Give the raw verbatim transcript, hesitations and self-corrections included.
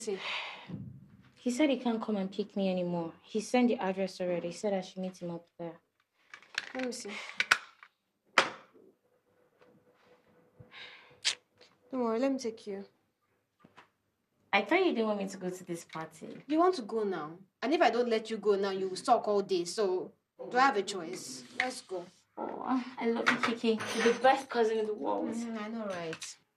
See. He said he can't come and pick me anymore. He sent the address already. He said I should meet him up there. Let me see. Don't worry, let me take you. I thought you didn't want me to go to this party. You want to go now. And if I don't let you go now, you will stalk all day. So, do I have a choice? Let's go. Oh, I love you, Kiki. You're the best cousin in the world. Mm, I know, right?